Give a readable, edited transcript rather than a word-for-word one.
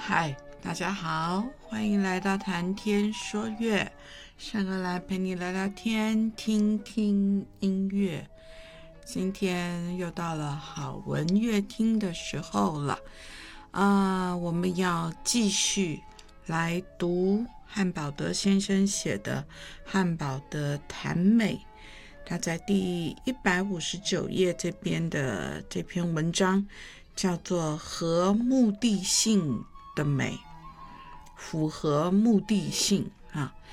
嗨，大家好，欢迎来到谈天说乐，上课来陪你聊聊天，听听音乐。今天又到了好文乐听的时候了，我们要继续来读汉堡德先生写的《汉堡的谈美》。他在第159页这边的这篇文章叫做和目的性的美，符合目的性啊。